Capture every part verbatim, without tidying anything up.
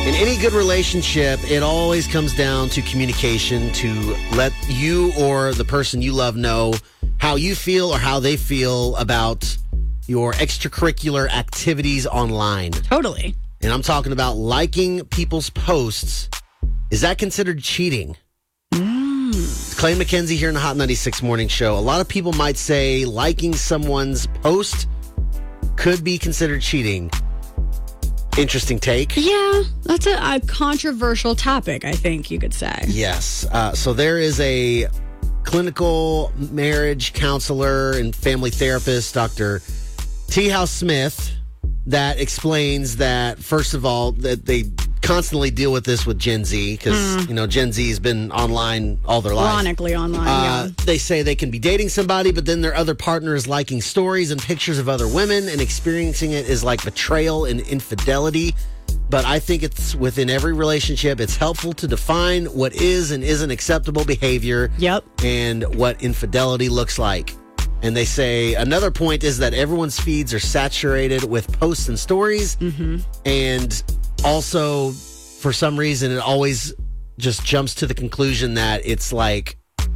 In any good relationship, it always comes down to communication, to let you or the person you love know how you feel or how they feel about your extracurricular activities online. Totally. And I'm talking about liking people's posts. Is that considered cheating? Mm. It's Clay McKenzie here in the Hot ninety-six Morning Show. A lot of people might say liking someone's post could be considered cheating. Interesting take. Yeah, that's a, a controversial topic, I think you could say. Yes. Uh, so there is a clinical marriage counselor and family therapist, Doctor T. House Smith, that explains that, first of all, that they constantly deal with this with Gen Z because, mm. you know, Gen Z has been online all their life. Chronically online, uh, yeah. They say they can be dating somebody, but then their other partner is liking stories and pictures of other women, and experiencing it is like betrayal and infidelity. But I think it's within every relationship, it's helpful to define what is and isn't acceptable behavior. Yep. And what infidelity looks like. And they say another point is that everyone's feeds are saturated with posts and stories. Mm-hmm. And also, for some reason, it always just jumps to the conclusion that it's like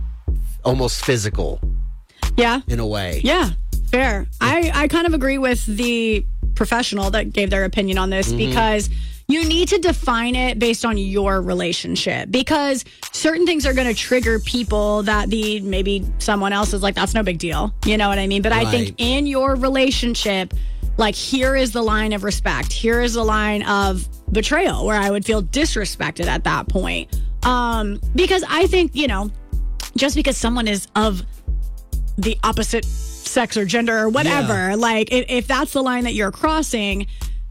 almost physical. Yeah. In a way. Yeah, fair. I, I kind of agree with the professional that gave their opinion on this, mm-hmm. because you need to define it based on your relationship, because certain things are going to trigger people that the maybe someone else is like, that's no big deal. You know what I mean? But right. I think in your relationship, like, here is the line of respect. Here is the line of betrayal where I would feel disrespected at that point. Um, because I think, you know, just because someone is of the opposite sex or gender or whatever, yeah. like if, if that's the line that you're crossing,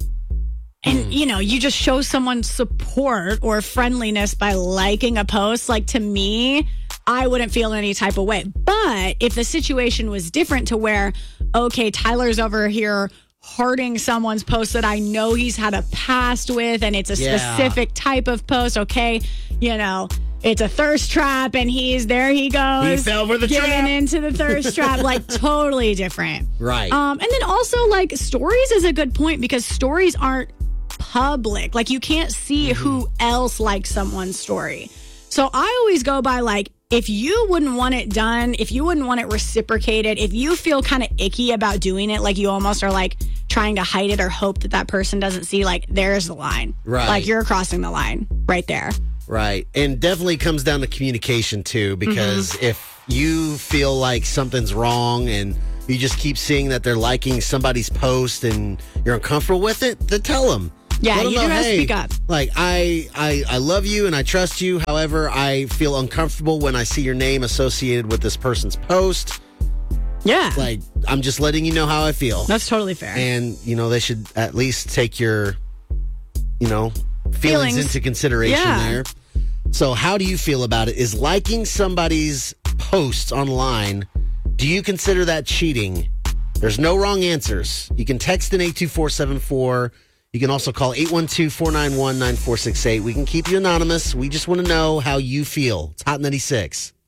and, mm. you know, you just show someone support or friendliness by liking a post, like, to me, I wouldn't feel any type of way. But if the situation was different to where, okay, Tyler's over here hearting someone's post that I know he's had a past with, and it's a yeah. specific type of post, okay, you know, it's a thirst trap, and he's there he goes. He fell for the getting trap. into the thirst trap, like, totally different. Right. Um, and then also, like, stories is a good point, because stories aren't public. Like, you can't see mm-hmm. who else likes someone's story. So I always go by, like, if you wouldn't want it done, if you wouldn't want it reciprocated, if you feel kind of icky about doing it, like you almost are like trying to hide it or hope that that person doesn't see, like, there's the line. Right. Like, you're crossing the line right there. Right. And definitely comes down to communication too, because mm-hmm. if you feel like something's wrong and you just keep seeing that they're liking somebody's post and you're uncomfortable with it, then tell them. Yeah, Let you them do know, have to hey, speak up. Like, I, I, I love you and I trust you. However, I feel uncomfortable when I see your name associated with this person's post. Yeah. Like, I'm just letting you know how I feel. That's totally fair. And, you know, they should at least take your, you know, feelings, Feelings. into consideration Yeah. there. So how do you feel about it? Is liking somebody's posts online, do you consider that cheating? There's no wrong answers. You can text in eight two four seven four. You can also call eight one two, four nine one, nine four six eight. We can keep you anonymous. We just want to know how you feel. It's Hot ninety-six.